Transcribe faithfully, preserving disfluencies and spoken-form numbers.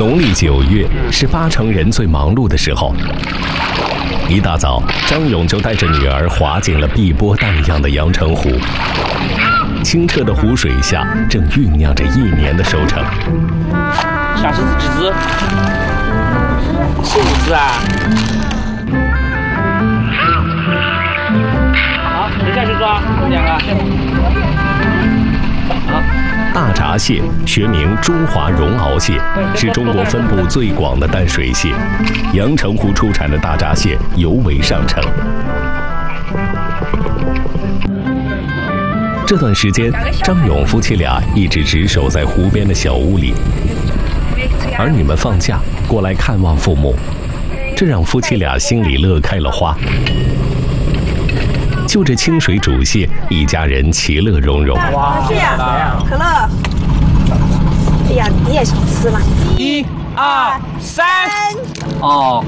农历九月是八成人最忙碌的时候。一大早，张勇就带着女儿滑进了碧波荡漾的阳澄湖。清澈的湖水下，正酝酿着一年的收成。 下是几只？七只啊！好，你下去抓两个。好。 大闸蟹学名中华绒螯蟹，是中国分布最广的淡水蟹。阳澄湖出产的大闸蟹尤为上乘。这段时间，张勇夫妻俩一直值守在湖边的小屋里，儿女们放假过来看望父母，这让夫妻俩心里乐开了花。就着清水煮蟹，一家人其乐融融。 哇，是呀，可乐。哎呀，你也想吃吗？ 一、二、三。哦。